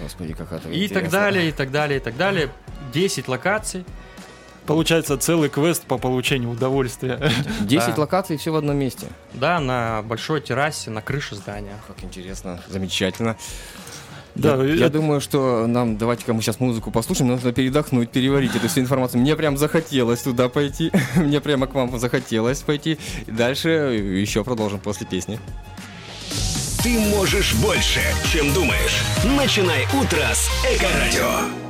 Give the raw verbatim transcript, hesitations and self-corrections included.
Господи, как это И интересно. так далее, и так далее, и так далее. десять локаций. Получается целый квест по получению удовольствия. десять Да. локаций все в одном месте. Да, на большой террасе, на крыше здания. Как интересно, замечательно. Да, я, это- я думаю, что нам, давайте-ка мы сейчас музыку послушаем, нужно передохнуть, переварить эту всю информацию. Мне прям захотелось туда пойти, мне прямо к вам захотелось пойти. И дальше еще продолжим после песни. Ты можешь больше, чем думаешь. Начинай утро с Эко-радио.